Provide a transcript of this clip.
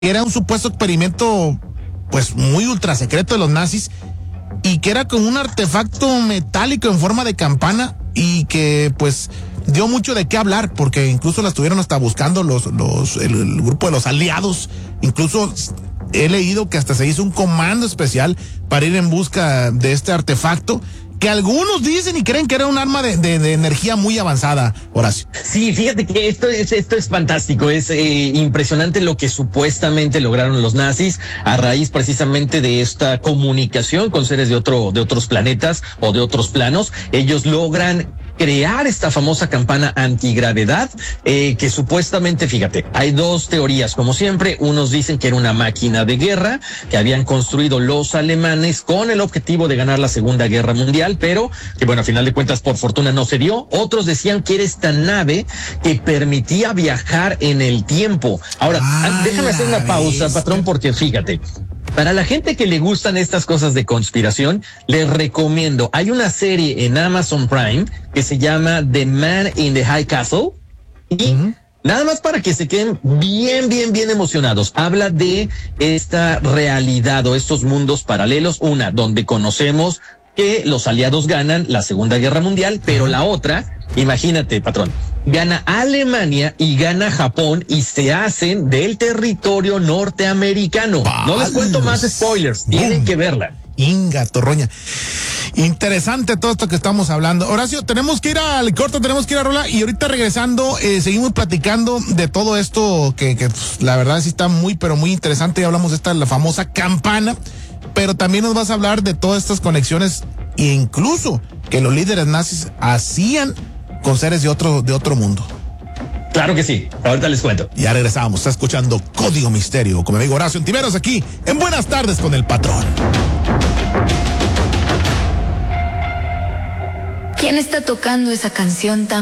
era un supuesto experimento, pues muy ultra secreto de los nazis, y que era como un artefacto metálico en forma de campana y que pues dio mucho de qué hablar, porque incluso la estuvieron hasta buscando el grupo de los aliados. Incluso he leído que hasta se hizo un comando especial para ir en busca de este artefacto, que algunos dicen y creen que era un arma de energía muy avanzada, Horacio. Sí, fíjate que esto es fantástico, es impresionante lo que supuestamente lograron los nazis a raíz precisamente de esta comunicación con seres de otros planetas o de otros planos. Ellos logran crear esta famosa campana antigravedad, que supuestamente, fíjate, hay dos teorías, como siempre. Unos dicen que era una máquina de guerra que habían construido los alemanes con el objetivo de ganar la Segunda Guerra Mundial, pero que bueno, a final de cuentas por fortuna no se dio. Otros decían que era esta nave que permitía viajar en el tiempo. Ahora, déjame hacer una pausa, patrón, porque fíjate, para la gente que le gustan estas cosas de conspiración, les recomiendo, hay una serie en Amazon Prime que se llama The Man in the High Castle, y nada más para que se queden bien emocionados. Habla de esta realidad o estos mundos paralelos, una donde conocemos que los aliados ganan la Segunda Guerra Mundial, pero la otra, imagínate, patrón, gana Alemania y gana Japón y se hacen del territorio norteamericano. No les cuento más spoilers, tienen que verla. Inga, Torroña. Interesante todo esto que estamos hablando. Horacio, tenemos que ir al corte, tenemos que ir a rola, y ahorita regresando seguimos platicando de todo esto que pues, la verdad sí está muy, pero muy interesante. Ya hablamos de la famosa campana, pero también nos vas a hablar de todas estas conexiones e incluso que los líderes nazis hacían con seres de otro mundo. Claro que sí, ahorita les cuento. Ya regresamos, está escuchando Código Misterio con mi amigo Horacio Ontiveros aquí en Buenas Tardes con el Patrón. ¿Quién está tocando esa canción tan